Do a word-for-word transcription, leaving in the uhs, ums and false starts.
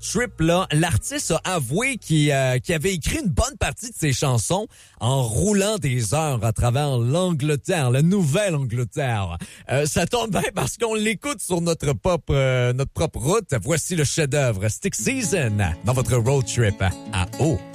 trip-là, l'artiste a avoué qu'il euh, qu'il avait écrit une bonne partie de ses chansons en roulant des heures à travers l'Angleterre, la Nouvelle-Angleterre. Euh, ça tombe bien parce qu'on l'écoute sur notre propre, euh, notre propre route. Voici le chef-d'œuvre Stick Season dans votre road trip à O.